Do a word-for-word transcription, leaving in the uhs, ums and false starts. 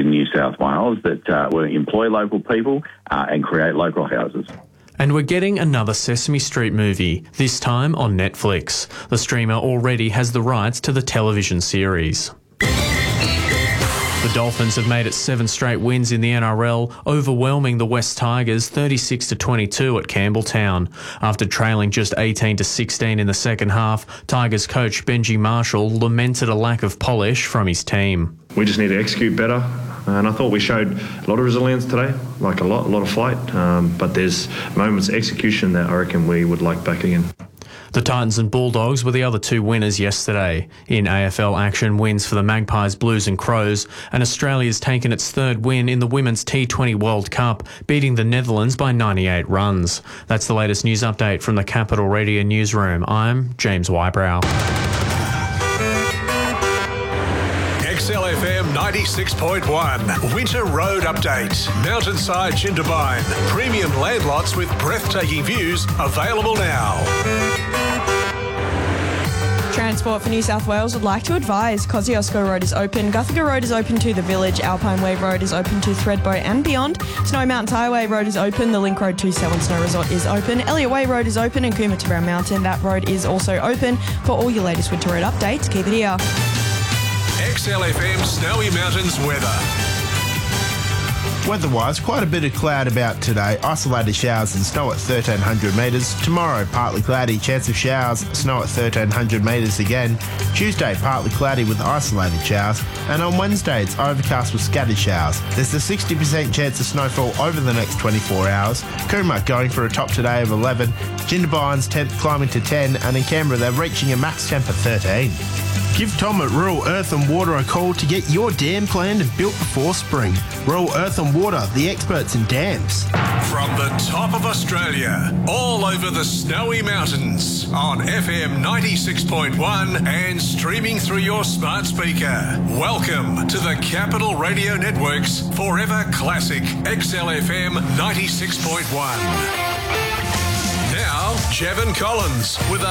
in New South Wales that uh, will employ local people uh, and create local houses. And we're getting another Sesame Street movie, this time on Netflix. The streamer already has the rights to the television series. The Dolphins have made it seven straight wins in the N R L, overwhelming the West Tigers thirty-six to twenty-two at Campbelltown. After trailing just eighteen to sixteen in the second half, Tigers coach Benji Marshall lamented a lack of polish from his team. We just need to execute better, and I thought we showed a lot of resilience today, like a lot, a lot of fight, um, but there's moments of execution that I reckon we would like back again. The Titans and Bulldogs were the other two winners yesterday. In A F L action, wins for the Magpies, Blues and Crows, and Australia's taken its third win in the Women's T twenty World Cup, beating the Netherlands by ninety-eight runs. That's the latest news update from the Capital Radio newsroom. I'm James Wybrow. X L F M ninety-six point one Winter Road Update. Mountainside Jindabyne. Premium land lots with breathtaking views available now. Transport for New South Wales would like to advise Kosciuszko Road is open, Guthiga Road is open to the village, Alpine Way Road is open to Thredbo and beyond, Snowy Mountains Highway Road is open, the Link Road to Selwyn Snow Resort is open, Elliott Way Road is open and Cooma to Brown Mountain, that road is also open. For all your latest winter road updates, keep it here. X L F M Snowy Mountains weather. Weather-wise, quite a bit of cloud about today. Isolated showers and snow at thirteen hundred metres. Tomorrow, partly cloudy, chance of showers, snow at thirteen hundred metres again. Tuesday, partly cloudy with isolated showers. And on Wednesday, it's overcast with scattered showers. There's a sixty percent chance of snowfall over the next twenty-four hours. Cooma going for a top today of eleven. Jindabyne's tenth climbing to ten. And in Canberra, they're reaching a max temp of thirteen. Give Tom at Rural Earth and Water a call to get your dam planned and built before spring. Rural Earth and Water, the experts in dams. From the top of Australia, all over the Snowy Mountains, on F M ninety-six point one and streaming through your smart speaker. Welcome to the Capital Radio Network's Forever Classic X L F M ninety-six point one. Now, Jevon Collins with a